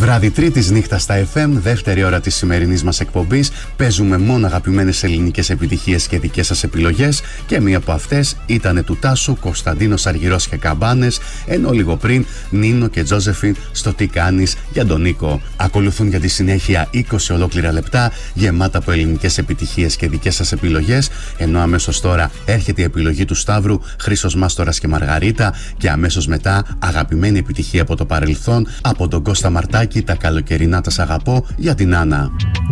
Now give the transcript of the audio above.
Βράδυ Τρίτης νύχτα στα FM, δεύτερη ώρα της σημερινής μας εκπομπής. Παίζουμε μόνο αγαπημένες ελληνικές επιτυχίες και δικές σας επιλογές, και μία από αυτές ήταν του Τάσου, Κωνσταντίνος Αργυρός και Καμπάνες, ενώ λίγο πριν Νίνο και Τζόζεφιν στο Τι κάνεις για τον Νίκο. Ακολουθούν για τη συνέχεια 20 ολόκληρα λεπτά γεμάτα από ελληνικές επιτυχίες και δικές σας επιλογές, ενώ αμέσως τώρα έρχεται η επιλογή του Σταύρου, Χρήστος Μάστορας και Μαργαρίτα, και αμέσως μετά αγαπημένη επιτυχία από το παρελθόν από τον Κώστα Μαρτάκη, τα καλοκαιρινά τα σ' αγαπώ, για την Άννα.